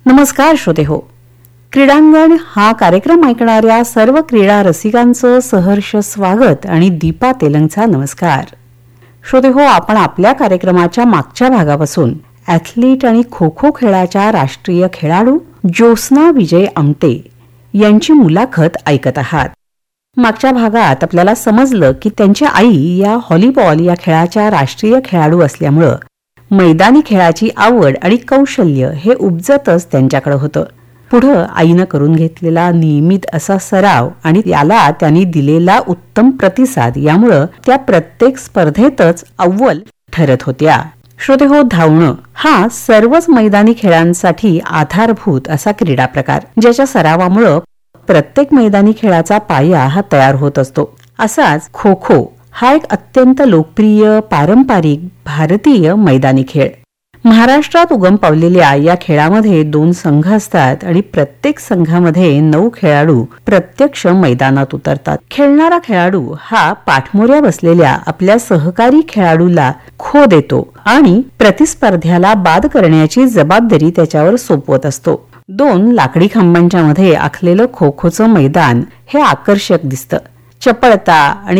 नमस्कार श्रोते हो. क्रीडांगण हा कार्यक्रम ऐकणाऱ्या सर्व क्रीडा रसिकांचं सहर्ष स्वागत आणि दीपा तेलंगचा नमस्कार. श्रोते हो, आपण आपल्या कार्यक्रमाच्या मागच्या भागापासून ॲथलीट आणि खो खो खेळाच्या राष्ट्रीय खेळाडू ज्योत्स्ना विजय आमटे यांची मुलाखत ऐकत आहात. मागच्या भागात आपल्याला समजलं की त्यांची आई या व्हॉलीबॉल या खेळाच्या राष्ट्रीय खेळाडू असल्यामुळं मैदानी खेळाची आवड आणि कौशल्य हे उपजतच त्यांच्याकडे होतं. पुढं आईनं करून घेतलेला नियमित असा सराव आणि याला त्यांनी दिलेला उत्तम प्रतिसाद यामुळं त्या प्रत्येक स्पर्धेतच अव्वल ठरत होत्या. श्रोते हो, धावणं हा सर्वच मैदानी खेळांसाठी आधारभूत असा क्रीडा प्रकार, ज्याच्या सरावामुळं प्रत्येक मैदानी खेळाचा पाया हा तयार होत असतो. असाच खो खो हा एक अत्यंत लोकप्रिय पारंपरिक भारतीय मैदानी खेळ. महाराष्ट्रात उगम पावलेल्या या खेळामध्ये 2 संघ असतात आणि प्रत्येक संघामध्ये 9 खेळाडू प्रत्यक्ष मैदानात उतरतात. खेळणारा खेळाडू हा पाठमोऱ्या बसलेल्या आपल्या सहकारी खेळाडूला खो देतो आणि प्रतिस्पर्ध्याला बाद करण्याची जबाबदारी त्याच्यावर सोपवत असतो. 2 लाकडी खांबांच्या मध्ये आखलेलं खो खोचं मैदान हे आकर्षक दिसतं. चपळता आणि